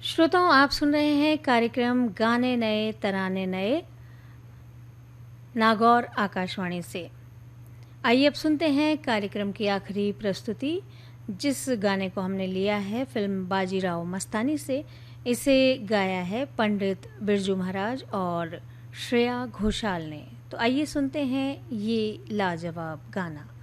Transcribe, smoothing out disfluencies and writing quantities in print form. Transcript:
श्रोताओं, आप सुन रहे हैं कार्यक्रम गाने नए तराने नए नागौर आकाशवाणी से। आइए अब सुनते हैं कार्यक्रम की आखिरी प्रस्तुति, जिस गाने को हमने लिया है फिल्म बाजीराव मस्तानी से। इसे गाया है पंडित बिरजू महाराज और श्रेया घोषाल ने। तो आइए सुनते हैं ये लाजवाब गाना।